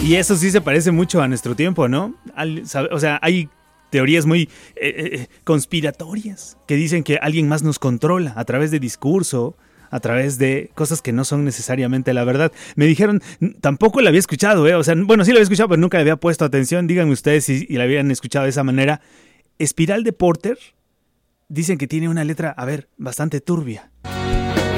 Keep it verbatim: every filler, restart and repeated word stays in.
Y eso sí se parece mucho a nuestro tiempo, ¿no? Al, o sea, hay teorías muy eh, eh, conspiratorias que dicen que alguien más nos controla a través de discurso, a través de cosas que no son necesariamente la verdad. Me dijeron, tampoco la había escuchado, ¿eh? O sea, bueno, sí la había escuchado, pero nunca le había puesto atención. Díganme ustedes si, si la habían escuchado de esa manera. Espiral de Porter, dicen que tiene una letra, a ver, bastante turbia.